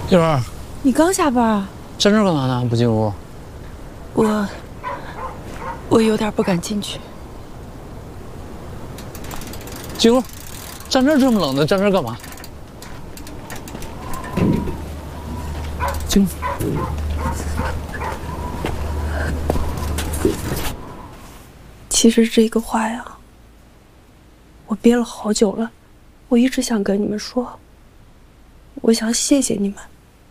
静儿， 你刚下班啊？ 站这干嘛呢？不进屋？ 我有点不敢进去。 进屋，站这这么冷的，站这干嘛？进屋。 其实这个话呀，我憋了好久了，我一直想跟你们说，我想谢谢你们，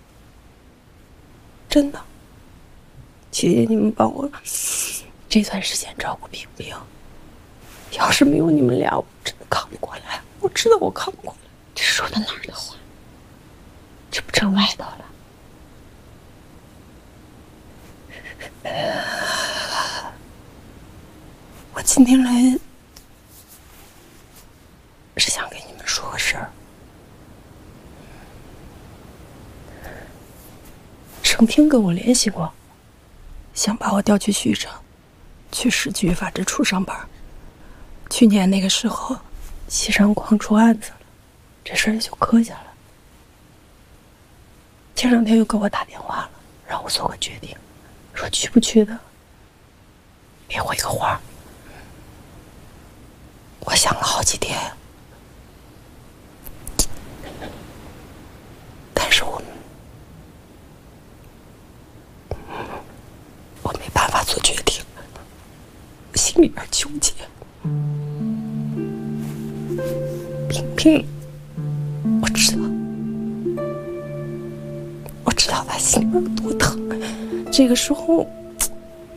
真的，谢谢你们帮我这段时间照顾冰冰。要是没有你们俩，我真的扛不过来。我知道我扛不过来。 这说的哪儿的话？这不成外头了？ 我今天来是想跟你们说个事儿。盛平跟我联系过，想把我调去徐城，去市局法制处上班。去年那个时候，西山矿出案子了，这事儿也就搁下了。前两天又给我打电话了，让我做个决定，说去不去的，别回个话。我想了好几天，但是我没办法做决定，我心里边纠结。萍萍，我知道她心里边有多疼。这个时候，